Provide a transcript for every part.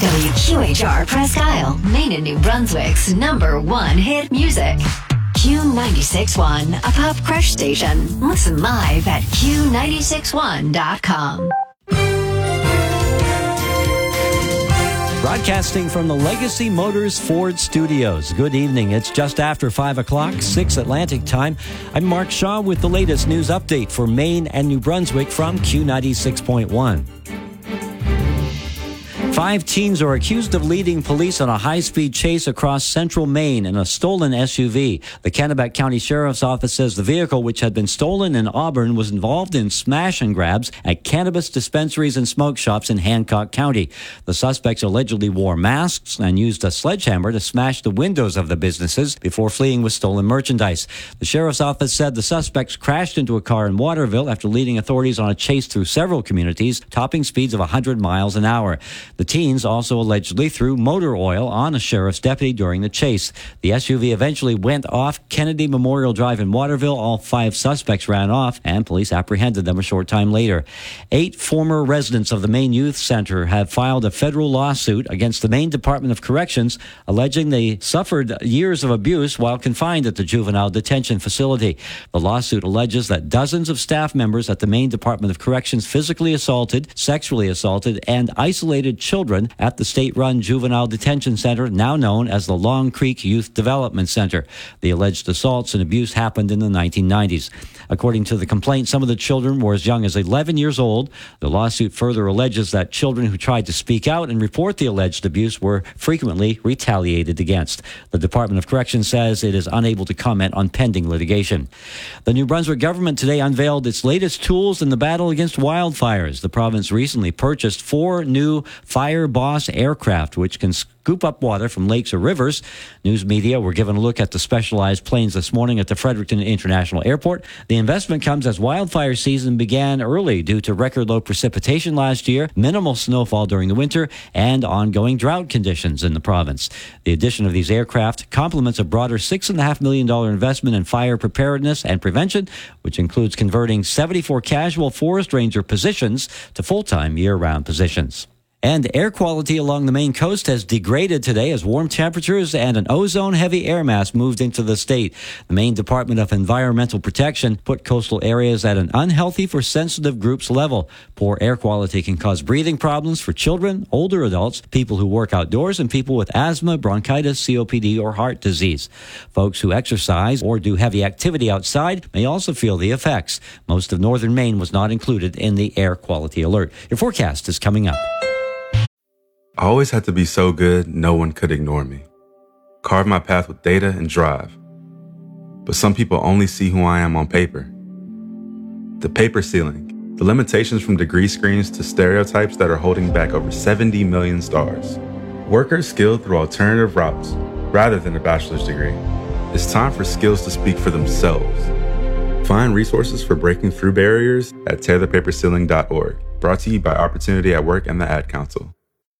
WQHR Presque Isle, Maine and New Brunswick's #1 hit music. Q96.1, a pop crush station. Listen live at Q961.com. Broadcasting from the Legacy Motors Ford Studios. Good evening. It's just after 5 o'clock, 6 Atlantic time. I'm Mark Shaw with the latest news update for Maine and New Brunswick from Q96.1. 5 teens are accused of leading police on a high-speed chase across central Maine in a stolen SUV. The Kennebec County Sheriff's Office says the vehicle, which had been stolen in Auburn, was involved in smash and grabs at cannabis dispensaries and smoke shops in Hancock County. The suspects allegedly wore masks and used a sledgehammer to smash the windows of the businesses before fleeing with stolen merchandise. The Sheriff's Office said the suspects crashed into a car in Waterville after leading authorities on a chase through several communities, topping speeds of 100 miles an hour. The teens also allegedly threw motor oil on a sheriff's deputy during the chase. The SUV eventually went off Kennedy Memorial Drive in Waterville. All 5 suspects ran off, and police apprehended them a short time later. 8 former residents of the Maine Youth Center have filed a federal lawsuit against the Maine Department of Corrections, alleging they suffered years of abuse while confined at the juvenile detention facility. The lawsuit alleges that dozens of staff members at the Maine Department of Corrections physically assaulted, sexually assaulted, and isolated children at the state-run juvenile detention center, now known as the Long Creek Youth Development Center. The alleged assaults and abuse happened in the 1990s. According to the complaint, some of the children were as young as 11 years old. The lawsuit further alleges that children who tried to speak out and report the alleged abuse were frequently retaliated against. The Department of Corrections says it is unable to comment on pending litigation. The New Brunswick government today unveiled its latest tools in the battle against wildfires. The province recently purchased 4 new Fire Boss aircraft, which can scoop up water from lakes or rivers. News media were given a look at the specialized planes this morning at the Fredericton International Airport. The investment comes as wildfire season began early due to record low precipitation last year, minimal snowfall during the winter, and ongoing drought conditions in the province. The addition of these aircraft complements a broader $6.5 million investment in fire preparedness and prevention, which includes converting 74 casual forest ranger positions to full-time year-round positions. And air quality along the Maine coast has degraded today as warm temperatures and an ozone-heavy air mass moved into the state. The Maine Department of Environmental Protection put coastal areas at an unhealthy for sensitive groups level. Poor air quality can cause breathing problems for children, older adults, people who work outdoors, and people with asthma, bronchitis, COPD, or heart disease. Folks who exercise or do heavy activity outside may also feel the effects. Most of northern Maine was not included in the air quality alert. Your forecast is coming up. I always had to be so good, no one could ignore me. Carve my path with data and drive. But some people only see who I am on paper. The paper ceiling, the limitations from degree screens to stereotypes that are holding back over 70 million stars. Workers skilled through alternative routes, rather than a bachelor's degree. It's time for skills to speak for themselves. Find resources for breaking through barriers at tearthepaperceiling.org. Brought to you by Opportunity at Work and the Ad Council.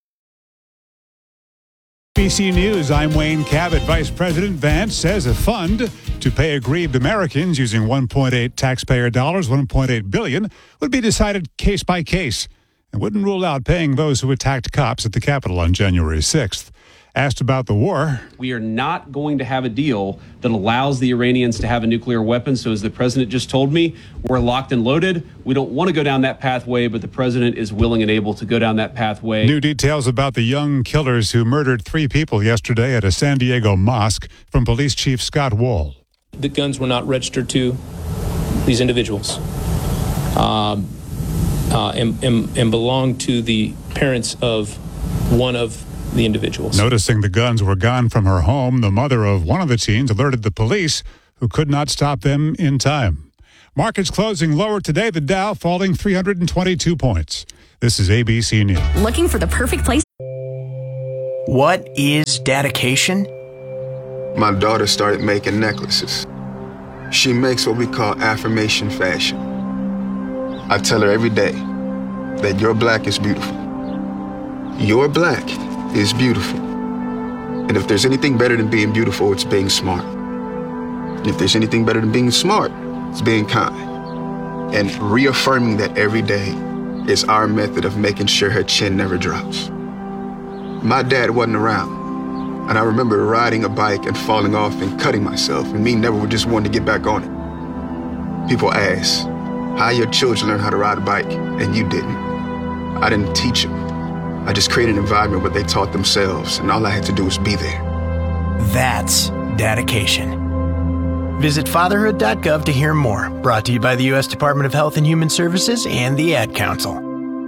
ABC News, I'm Wayne Cabot. Vice President Vance says a fund to pay aggrieved Americans using 1.8 taxpayer dollars, $1.8 billion, would be decided case by case and wouldn't rule out paying those who attacked cops at the Capitol on January 6th. Asked about the war. We are not going to have a deal that allows the Iranians to have a nuclear weapon. So as the president just told me, we're locked and loaded. We don't want to go down that pathway, but the president is willing and able to go down that pathway. New details about the young killers who murdered 3 people yesterday at a San Diego mosque from Police Chief Scott Wall. The guns were not registered to these individuals and belonged to the parents of one of the individuals. Noticing the guns were gone from her home, the mother of one of the teens alerted the police, who could not stop them in time. Markets closing lower today, the Dow falling 322 points. This is ABC News. Looking for the perfect place? What is dedication? My daughter started making necklaces. She makes what we call affirmation fashion. I tell her every day that your black is beautiful. Your black is beautiful. And if there's anything better than being beautiful, it's being smart. And if there's anything better than being smart, it's being kind. And reaffirming that every day is our method of making sure her chin never drops. My dad wasn't around. And I remember riding a bike and falling off and cutting myself, and me never just wanting to get back on it. People ask, how your children learn how to ride a bike, and you didn't. I didn't teach them. I just created an environment where they taught themselves, and all I had to do was be there. That's dedication. Visit fatherhood.gov to hear more. Brought to you by the U.S. Department of Health and Human Services and the Ad Council.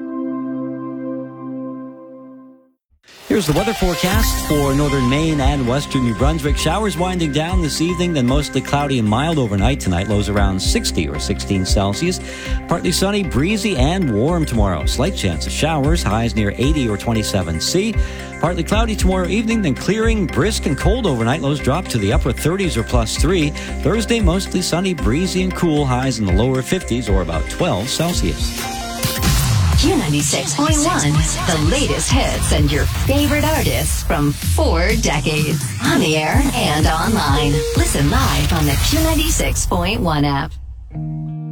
Here's the weather forecast for northern Maine and western New Brunswick. Showers winding down this evening, then mostly cloudy and mild overnight tonight. Lows around 60 or 16 Celsius. Partly sunny, breezy, and warm tomorrow. Slight chance of showers, highs near 80 or 27 C. Partly cloudy tomorrow evening, then clearing, brisk and cold overnight. Lows drop to the upper 30s or +3. Thursday, mostly sunny, breezy, and cool. Highs in the lower 50s or about 12 Celsius. Q96.1, the latest hits and your favorite artists from 4 decades. On the air and online. Listen live on the Q96.1 app.